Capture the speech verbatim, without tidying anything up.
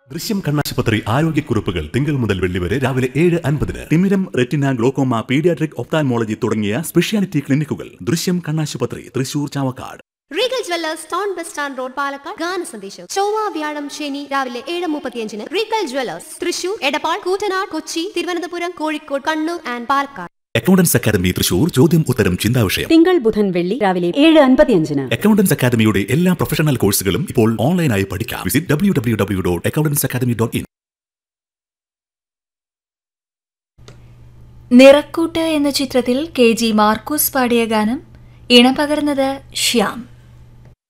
ദൃശ്യം കണ്ണാശുപത്രി ആരോഗ്യക്കുറിപ്പുകൾ തിങ്കൾ മുതൽ വെള്ളി വരെ രാവിലെ ഏഴ് അൻപതിന് തിമിരം, റെറ്റിന, ഗ്ലോക്കോമ, പീഡിയാട്രിക്, ഒപ്താൽമോളജി തുടങ്ങിയ സ്പെഷ്യാലിറ്റി ക്ലിനിക്കുകൾ ദൃശ്യം കണ്ണാശുപത്രി, Thrissur, Chavakkad. Regal Jewellers, town bus stand road, Palakkad. ഗാന സന്ദേശം ചൊവ്വ, വ്യാഴം, ശനി രാവിലെ ഏഴ് മുപ്പത്തിയഞ്ചിന് Regal Jewellers Thrissur, Edappal, Koottanad, Kochi, Thiruvananthapuram, Kozhikode, Kannur and Palakkad. Accountants academy Thrissur ചോദ്യം ഉത്തരം ചിന്താവിഷയം തിങ്കൾ, ബുധൻ, വെള്ളി രാവിലെ ഏഴ് അൻപത്തിയഞ്ചിന്. അക്കൗണ്ടൻസ് അക്കാദമിയുടെ എല്ലാ പ്രൊഫഷണൽ കോഴ്സുകളും ഇപ്പോൾ ഓൺലൈനായി പഠിക്കാം. Visit W W W dot accountants academy dot in. നിറക്കൂട്ട് എന്ന ചിത്രത്തിൽ കെ ജി മാർക്കൂസ് പാടിയ ഗാനം ഇണപകർന്നത് ശ്യാം.